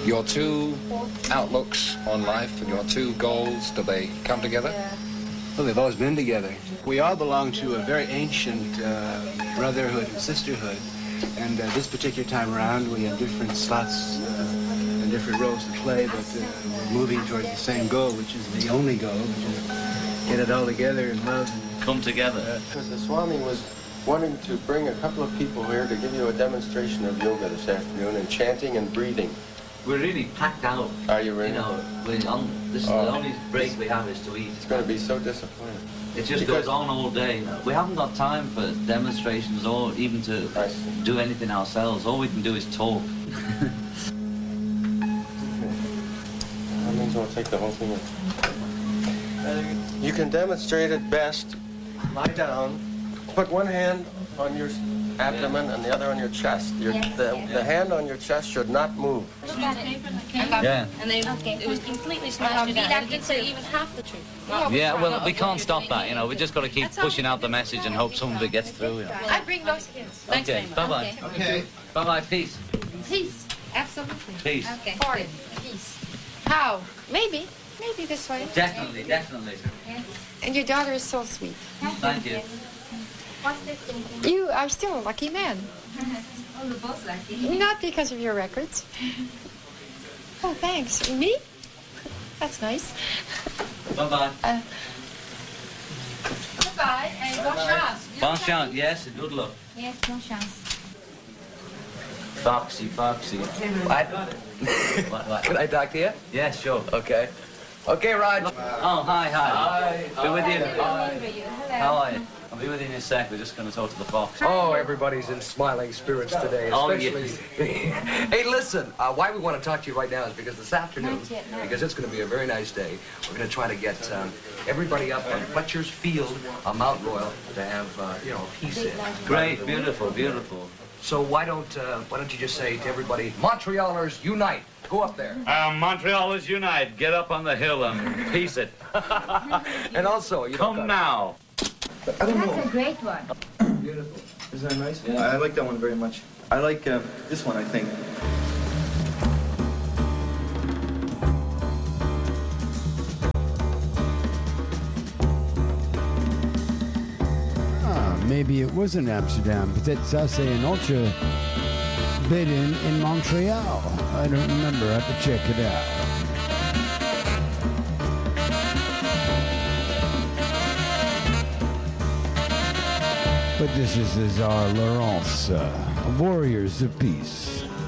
Your two outlooks on life and your two goals, do they come together? Well, they've always been together. We all belong to a very ancient brotherhood and sisterhood. And this particular time around, we have different slots and different roles to play, but we're moving towards the same goal, which is the only goal, which is get it all together and love. And come together. Because the Swami was wanting to bring a couple of people here to give you a demonstration of yoga this afternoon and chanting and breathing. We're really packed out. Are you really? You know, this is the only break we have is to eat. It's going to be so disappointing. It just goes on all day. We haven't got time for demonstrations or even to do anything ourselves. All we can do is talk. That means we'll take the whole thing in. You can demonstrate it best. Lie down. Put one hand on your abdomen and the other on your chest. The hand on your chest should not move. Yeah. And it was completely smashed. You didn't say even half the truth. Yeah, well, we can't stop that, you know. We just got to keep pushing out the message and hope some of it gets through, you know. I bring those kids. Thanks, okay, bye-bye. Okay. Bye-bye, peace. Peace, absolutely. Peace. Okay. Party. Peace. How? Maybe this way. Definitely. And your daughter is so sweet. Thank you. You are still a lucky man. Oh, we're both lucky. Not because of your records. Oh, thanks. Me? That's nice. Bye-bye. Goodbye and bon chance. Bon chance, yes, good luck. Yes, bon chance. Foxy. What? Can I talk to you? Yeah, sure. Okay. Okay, Raj. Oh, hi. Be with you. Hello. How are you? I'll be with you in a sec. We're just going to talk to the fox. Oh, everybody's in smiling spirits today, especially. Hey, listen, why we want to talk to you right now is because this afternoon, because it's going to be a very nice day, we're going to try to get everybody up on Fletcher's Field on Mount Royal to have, peace in. Great, beautiful. So why don't you just say to everybody, Montrealers, unite. Go up there. Montrealers unite. Get up on the hill and peace it. And also, come now. I don't know. That's a great one. Beautiful. Isn't that nice? Yeah. I like that one very much. I like this one, I think. Maybe it was in Amsterdam. Peut-être ça c'est un autre bit in Montreal. I don't remember. I have to check it out. But this is our Laurence, Warriors of Peace.